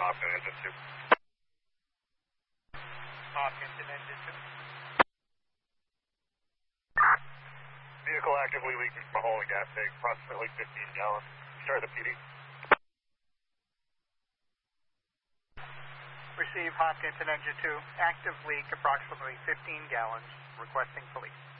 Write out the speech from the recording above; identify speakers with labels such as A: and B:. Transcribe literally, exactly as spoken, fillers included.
A: Hopkins engine two.
B: Hopkinton engine two.
A: Vehicle actively leaking from a hole in gas tank, approximately fifteen gallons. Start the P D.
B: Receive Hopkinton engine two. Active leak approximately fifteen gallons. Requesting police.